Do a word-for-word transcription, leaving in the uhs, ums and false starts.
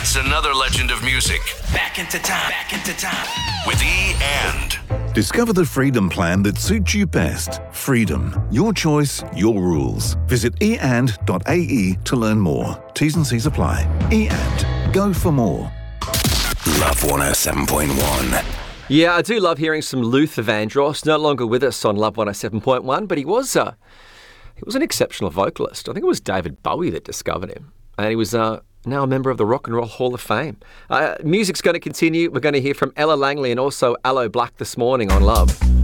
It's another legend of music. Back into time, back into time. With E and. Discover the freedom plan that suits you best. Freedom. Your choice, your rules. Visit e and dot a e to learn more. T's and C's apply. E and. Go for more. Love one oh seven point one. Yeah, I do love hearing some Luther Vandross. No longer with us on Love one oh seven point one, but he was uh, he was an exceptional vocalist. I think it was David Bowie that discovered him. And he was uh, now a member of the Rock and Roll Hall of Fame. Uh, music's going to continue. We're going to hear from Ella Langley and also Aloe Black this morning on Love.